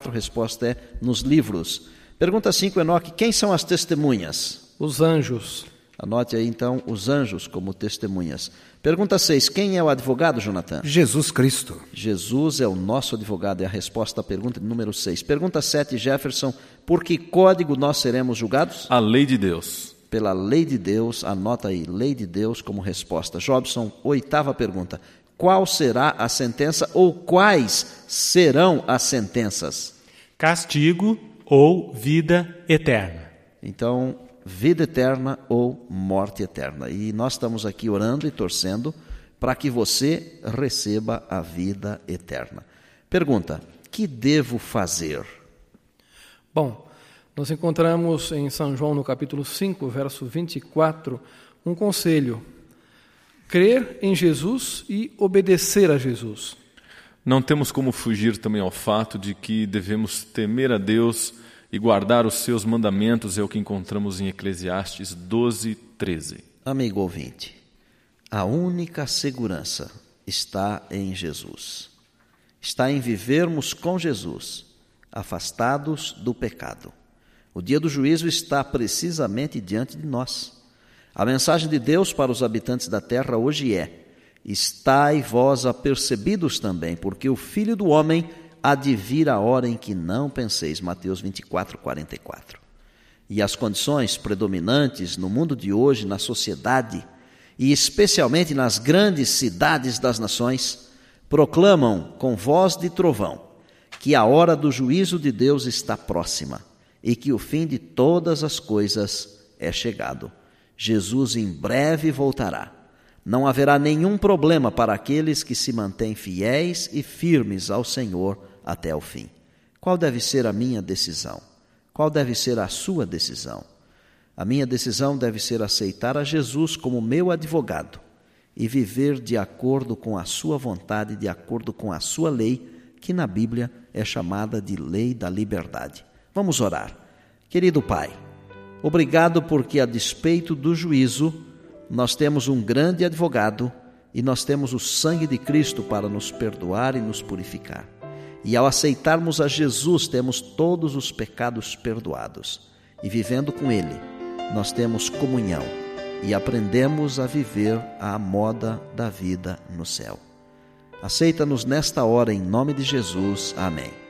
4, resposta é nos livros. Pergunta 5, Enoque, quem são as testemunhas? Os anjos. Anote aí então os anjos como testemunhas. Pergunta 6, quem é o advogado, Jonathan? Jesus Cristo. Jesus é o nosso advogado, é a resposta à pergunta número 6. Pergunta 7, Jefferson, por que código nós seremos julgados? A lei de Deus. Pela lei de Deus, anota aí, lei de Deus como resposta. Jobson, 8ª pergunta, qual será a sentença ou quais serão as sentenças? Castigo ou vida eterna. Então, vida eterna ou morte eterna. E nós estamos aqui orando e torcendo para que você receba a vida eterna. Pergunta, que devo fazer? Bom, nós encontramos em São João, no capítulo 5, verso 24, um conselho. Crer em Jesus e obedecer a Jesus. Não temos como fugir também ao fato de que devemos temer a Deus e guardar os seus mandamentos, é o que encontramos em Eclesiastes 12:13. Amigo ouvinte, a única segurança está em Jesus. Está em vivermos com Jesus, afastados do pecado. O dia do juízo está precisamente diante de nós. A mensagem de Deus para os habitantes da terra hoje é: estai vós apercebidos também, porque o Filho do Homem há de vir a hora em que não penseis. Mateus 24:44. E as condições predominantes no mundo de hoje, na sociedade, e especialmente nas grandes cidades das nações, proclamam com voz de trovão que a hora do juízo de Deus está próxima e que o fim de todas as coisas é chegado. Jesus em breve voltará. Não haverá nenhum problema para aqueles que se mantêm fiéis e firmes ao Senhor até o fim. Qual deve ser a minha decisão? Qual deve ser a sua decisão? A minha decisão deve ser aceitar a Jesus como meu advogado e viver de acordo com a sua vontade, de acordo com a sua lei, que na Bíblia é chamada de lei da liberdade. Vamos orar. Querido Pai, obrigado porque, a despeito do juízo, nós temos um grande advogado e nós temos o sangue de Cristo para nos perdoar e nos purificar. E ao aceitarmos a Jesus, temos todos os pecados perdoados. E vivendo com Ele, nós temos comunhão e aprendemos a viver à moda da vida no céu. Aceita-nos nesta hora, em nome de Jesus. Amém.